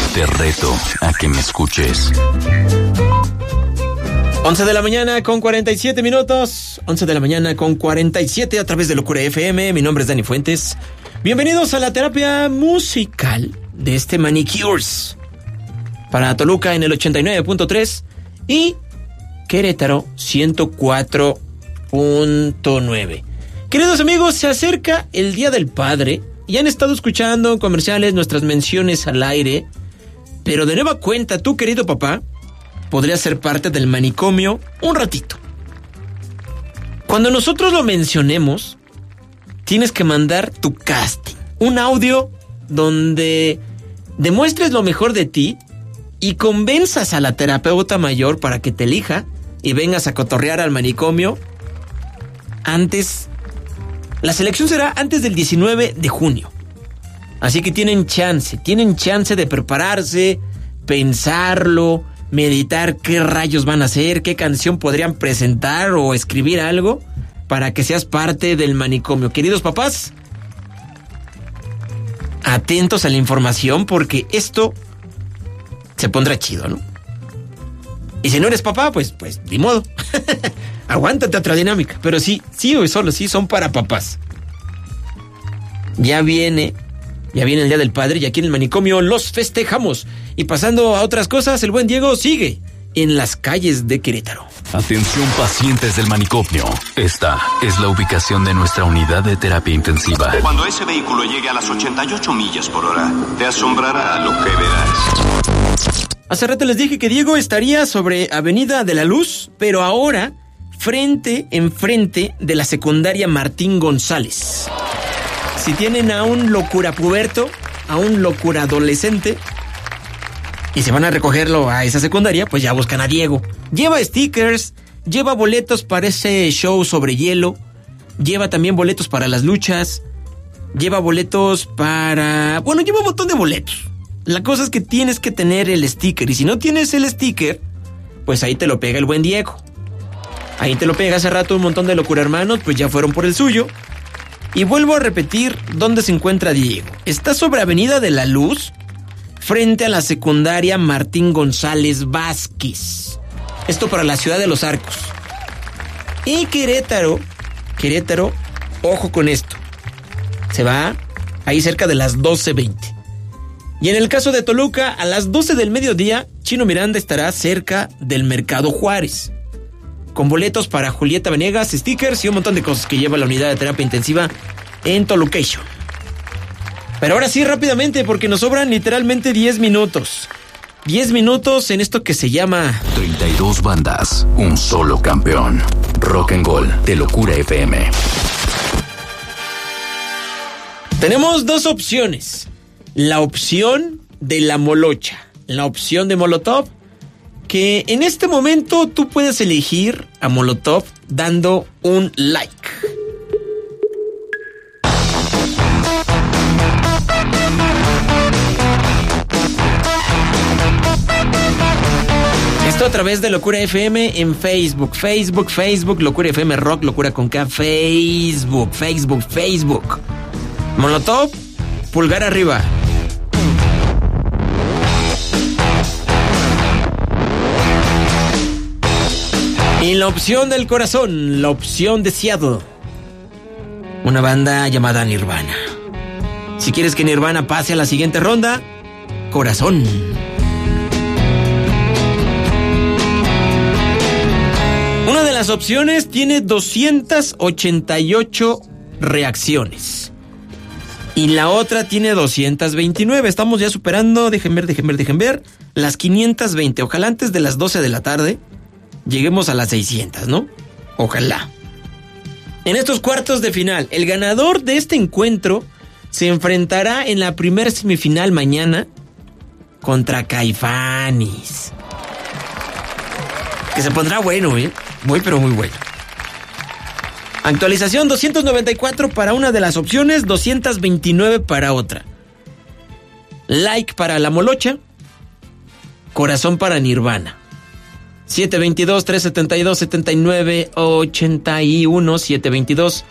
Te reto a que me escuches. 11 de la mañana con 47 minutos. 11 de la mañana con 47 a través de Locura FM. Mi nombre es Dani Fuentes. Bienvenidos a la terapia musical de este Manicures. Para Toluca en el 89.3 y Querétaro 104.9. Queridos amigos, se acerca el Día del Padre. Ya han estado escuchando en comerciales nuestras menciones al aire. Pero de nueva cuenta, tú, querido papá, podrías ser parte del manicomio un ratito. Cuando nosotros lo mencionemos, tienes que mandar tu casting. Un audio donde demuestres lo mejor de ti y convenzas a la terapeuta mayor para que te elija y vengas a cotorrear al manicomio antes. La selección será antes del 19 de junio. Así que tienen chance de prepararse, pensarlo, meditar qué rayos van a hacer, qué canción podrían presentar o escribir algo para que seas parte del manicomio. Queridos papás, atentos a la información porque esto se pondrá chido, ¿no? Y si no eres papá, pues ni modo. Aguántate otra dinámica. Pero sí o solo sí son para papás. Ya viene el Día del Padre y aquí en el manicomio los festejamos. Y pasando a otras cosas, el buen Diego sigue en las calles de Querétaro. Atención pacientes del manicomio. Esta es la ubicación de nuestra unidad de terapia intensiva. Cuando ese vehículo llegue a las 88 millas por hora, te asombrará lo que verás. Hace rato les dije que Diego estaría sobre Avenida de la Luz, pero ahora enfrente de la secundaria Martín González. Si tienen a un locura puberto, a un locura adolescente, y se van a recogerlo a esa secundaria, pues ya buscan a Diego. Lleva stickers, lleva boletos para ese show sobre hielo, lleva también boletos para las luchas, lleva boletos para... Bueno, lleva un montón de boletos. La cosa es que tienes que tener el sticker, y si no tienes el sticker, pues ahí te lo pega el buen Diego. Ahí te lo pega. Hace rato un montón de locura hermanos, pues ya fueron por el suyo. Y vuelvo a repetir dónde se encuentra Diego. Está sobre Avenida de la Luz, frente a la secundaria Martín González Vázquez. Esto para la ciudad de Los Arcos. Y Querétaro, ojo con esto. Se va ahí cerca de las 12:20. Y en el caso de Toluca, a las 12 del mediodía, Chino Miranda estará cerca del Mercado Juárez, con boletos para Julieta Venegas, stickers y un montón de cosas que lleva la unidad de terapia intensiva en Tolucation. Pero ahora sí, rápidamente, porque nos sobran literalmente 10 minutos. 10 minutos en esto que se llama... 32 bandas, un solo campeón. Rock and Roll de Locura FM. Tenemos dos opciones. La opción de la molocha, la opción de Molotov, que en este momento tú puedes elegir a Molotov dando un like. Esto a través de Locura FM en Facebook, Locura FM Rock, Locura con K, Facebook. Molotov, pulgar arriba. Y la opción del corazón, la opción de Seattle, una banda llamada Nirvana. Si quieres que Nirvana pase a la siguiente ronda, corazón. Una de las opciones tiene 288 reacciones. Y la otra tiene 229. Estamos ya superando, dejen ver, las 520. Ojalá antes de las 12 de la tarde lleguemos a las 600, ¿no? Ojalá. En estos cuartos de final, el ganador de este encuentro se enfrentará en la primera semifinal mañana contra Caifanes. Que se pondrá bueno, muy pero muy bueno. Actualización 294 para una de las opciones, 229 para otra. Like para la molocha, corazón para Nirvana. 722-372-7981,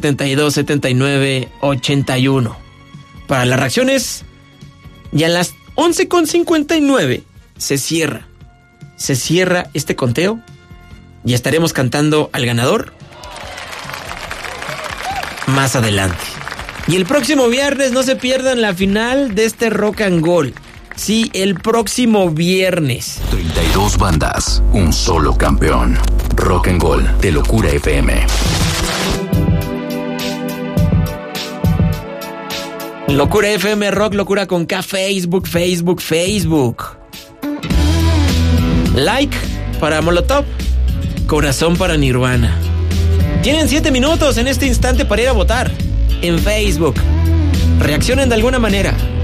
722-372-7981. Para las reacciones, y a las 11:59 se cierra este conteo y estaremos cantando al ganador más adelante. Y el próximo viernes no se pierdan la final de este Rock and Gold. Sí, el próximo viernes. 32 bandas, un solo campeón. Rock and Gold de Locura FM. Locura FM Rock, Locura con K, Facebook. Like para Molotov, corazón para Nirvana. Tienen 7 minutos en este instante para ir a votar en Facebook. Reaccionen de alguna manera.